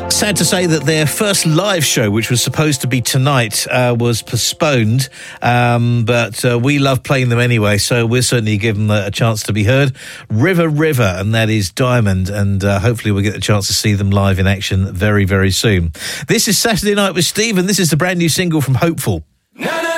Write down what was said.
Sad to say that their first live show, which was supposed to be tonight, was postponed, but we love playing them anyway, so we'll certainly give them a chance to be heard. River River, and that is Diamond, and hopefully we'll get the chance to see them live in action very, very soon. This is Saturday Night with Steve, and this is the brand new single from Hopeful.